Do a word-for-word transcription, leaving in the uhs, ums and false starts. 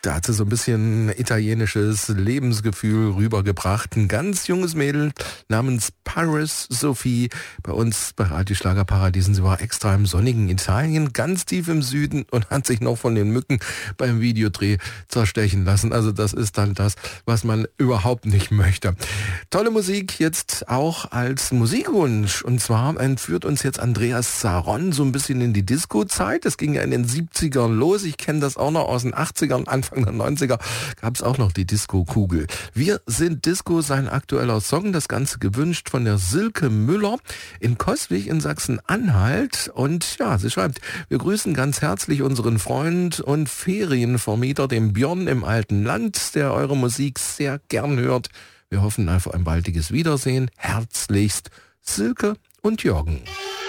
Da hat sie so ein bisschen italienisches Lebensgefühl rübergebracht. Ein ganz junges Mädel namens Paris Sophie bei uns bei Radio Schlagerparadiesen. Sie war extra im sonnigen Italien, ganz tief im Süden und hat sich noch von den Mücken beim Videodreh zerstechen lassen. Also das ist dann das, was man überhaupt nicht möchte. Tolle Musik jetzt auch als Musikwunsch. Und zwar entführt uns jetzt Andreas Zaron so ein bisschen in die Disco-Zeit. Das ging ja in den siebzigern los. Ich kenne das auch noch aus den achtzigern, Anfang der neunziger gab es auch noch die Disco-Kugel. Wir sind Disco, sein aktueller Song, das Ganze gewünscht von der Silke Müller in Coswig in Sachsen-Anhalt. Und ja, sie schreibt, wir grüßen ganz herzlich unseren Freund und Ferienvermieter, den Björn im alten Land, der eure Musik sehr gern hört. Wir hoffen auf ein baldiges Wiedersehen. Herzlichst, Silke und Jürgen.